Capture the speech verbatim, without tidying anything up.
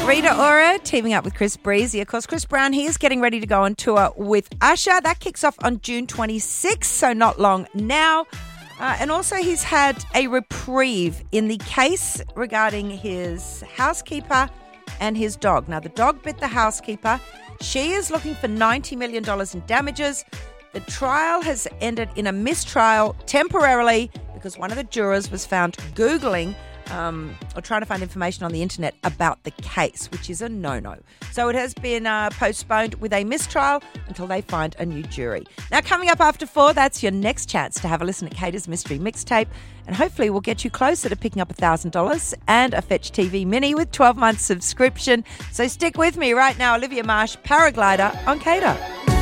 Rita Ora teaming up with Chris Breezy. Of course, Chris Brown, he is getting ready to go on tour with Usher. That kicks off on June twenty-sixth, so not long now. Uh, and also he's had a reprieve in the case regarding his housekeeper and his dog. Now, the dog bit the housekeeper. She is looking for ninety million dollars in damages. The trial has ended in a mistrial temporarily because one of the jurors was found Googling Um, or trying to find information on the internet about the case, which is a no-no. So it has been uh, postponed with a mistrial until they find a new jury. Now, coming up after four, that's your next chance to have a listen at Cater's Mystery Mixtape, and hopefully we'll get you closer to picking up one thousand dollars and a Fetch T V Mini with twelve months subscription. So stick with me right now. Olivia Marsh, Paraglider on Cater.